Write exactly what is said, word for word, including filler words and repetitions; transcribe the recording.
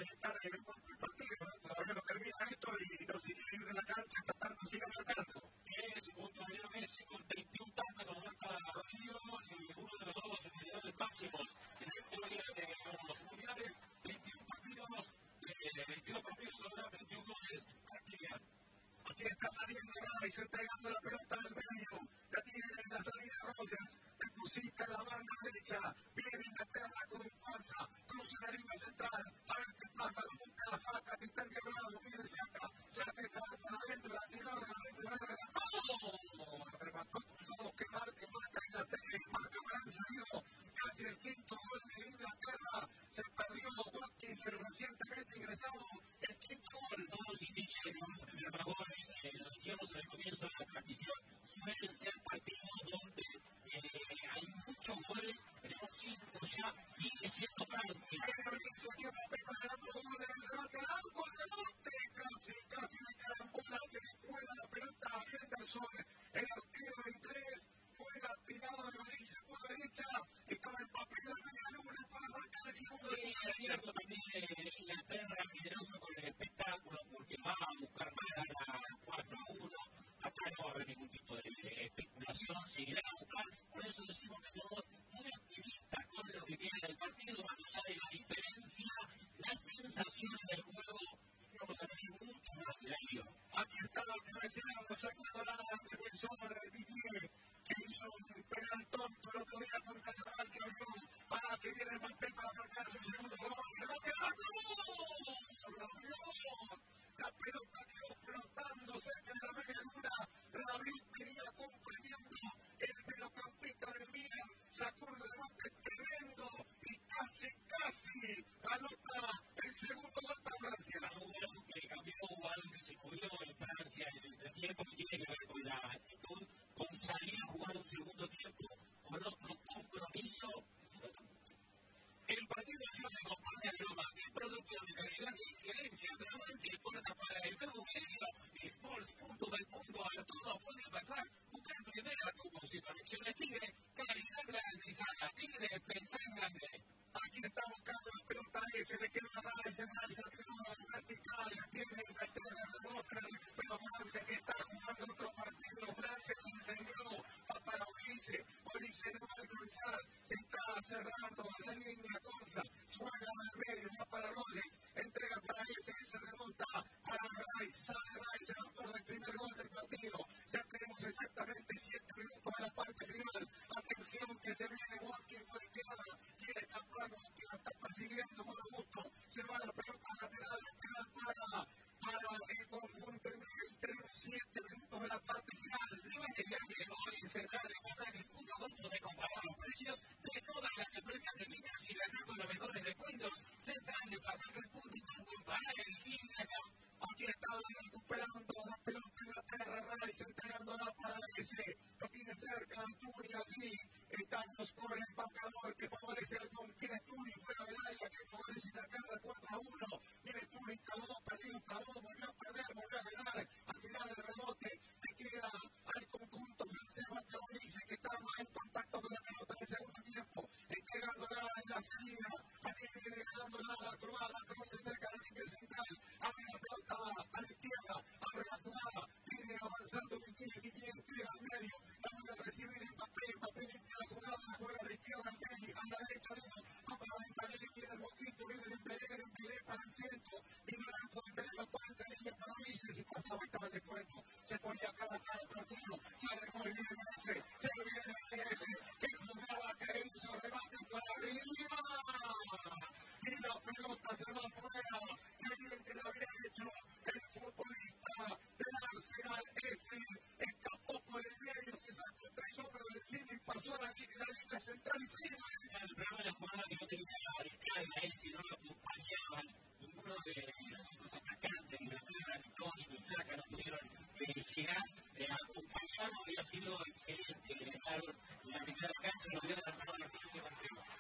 estar en el partido, ¿no? Todavía no termina esto y no se quiere ir de la cancha hasta tanto siga marcando. Es un torneo Messi con veintiún tantos con marca Río y uno de los dos medidores máximos en la historia de los mundiales. veintiún partidos, eh, veintidós partidos, ahora veintiún goles. Aquí está saliendo Rice, entregando la pelota al medio. La tiene en la salida Rogers. Deposita en la banda derecha. Viene Inglaterra con fuerza. Cruza la línea central. A ver qué pasa. Nunca la saca. Que está endiablado. Viene saca. Saca por adentro. La tira. La tira. La tira. ¡Oh! Remató cruzado. Que marca. Marca Inglaterra. Marca Francia. Casi el quinto gol de Inglaterra. Se perdió Watkins, el recientemente ingresado. El quinto gol. Todos indicios de que vamos a tener más goles. Lo decíamos al comienzo de la transmisión. Suelen ser partidos donde eh, hay muchos goles. Tenemos cinco ya. Sigue siendo Francia. Pero hizo que Mbappé con el otro gol del rebote. ¡Ah, con el rebote! Casi, casi me carambola. Se le juega la pelota a Henderson. El arquero inglés juega tirado de Olise por derecha. Estaba Mbappé en la media luna para marcar el segundo. Sí, abierto también eh, Inglaterra, generoso con el espectáculo, porque va a buscar más a la cuatro a uno. Acá no va a haber ningún tipo de especulación, seguirá a buscar. Por eso decimos que somos muy optimistas con lo que queda del partido, más allá de la diferencia, las sensaciones del juego. Vamos a tener mucho más de la liga. Aquí está la cabecera, sacando la defensor del Didier, que hizo un penal tonto el otro día contra el Real que abrió para que viene Mbappé para marcar su segundo gol. ¡Le va a quedar! La pelota quedó flotando cerca de la media luna. David venía acompañando el mediocampista del Milan. Sacó un rebote tremendo y casi, casi anota el segundo gol para Francia. Algo que cambió, algo que se movió en Francia en el tiempo que tiene que ver con la actitud, con salir a jugar un segundo tiempo, con otro compromiso. El partido de Chile acompaña a Roma, el producto de calidad y excelencia, realmente importa para el nuevo medio, sports punto del mundo, a todo puede pasar. Busca en primera tu consideración. Tigre, calidad grande y sana. Tigre, pensar en grande. Aquí está buscando la pelota, se le queda una raya, raya, vertical, tiene Inglaterra, rebote, pero Francia que está jugando otro partido, Francia se encendió, va para Olise, Olise no va a alcanzar, se está cerrando la línea, cosa, juega al medio, va para Rogers, entrega para ese, se remonta para Rice, sale Rice, el autor del primer gol del partido, ya tenemos exactamente siete minutos en la parte final, atención que se viene Watkins por izquierda, quiere escapar, Watkins la está persiguiendo con gusto, se va la pelota lateral, lateral para, para el conjunto inglés, tenemos siete minutos en la parte final, debe tener que hoy cerrar de pasajes punto com de comparar los precios de todas las empresas de Minas y ganar con los mejores descuentos, central de pasajes punto com para elegir la. Aquí está recuperando la pelota en la tierra, Rice entregándola para ese, lo tiene cerca, Antuni allí, estamos con el marcador que favorece al Viene Tuni fuera del área, que favorece la carga cuatro a uno, viene Tuni, trabó, perdió, trabó, volvió a perder, volvió a ganar, al final del rebote, le queda al conjunto francés, Marca Olise, que está más en contacto con la pelota en el segundo tiempo, entregándola en la salida, allí viene ganándola a la Croada, la conoce cerca de la línea central, abre la pelota a la izquierda, abre la jugada, viene avanzando Vitinha, Vitinha entrega al medio, la manda a recibir Mbappé, Mbappé limpia la jugada, la juega a la izquierda al medio, a la derecha digo, va para Dembélé, quiere el botito, viene Dembélé, Dembélé para el centro, viene el arco de Dembélé, va para entre líneas para Olise, si pasaba estaba el descuento, se ponía cada cara el partido, sale muy bien ese, se viene ese, qué jugada que hizo, remate para arriba, y la pelota se va afuera, qué bien que lo había hecho el futbolista del Arsenal, ese escapó por el medio, se sacó tres hombres del encima y pasó a la línea central y se iba. El problema de la jugada que no tenía de carga él, si no lo acompañaban, ninguno de los otros atacantes, ni Inglaterra, ni Toni, ni Saka, no pudieron eh, llegar eh, a acompañarlo, había sido excelente, eh,